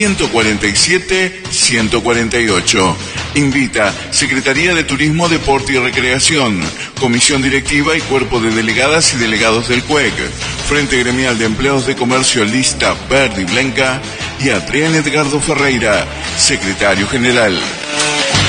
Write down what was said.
147-148. Invita Secretaría de Turismo, Deporte y Recreación, Comisión Directiva y Cuerpo de Delegadas y Delegados del CUEC, Frente Gremial de Empleados de Comercio Lista Verde y Blanca y Adrián Edgardo Ferreira, Secretario General.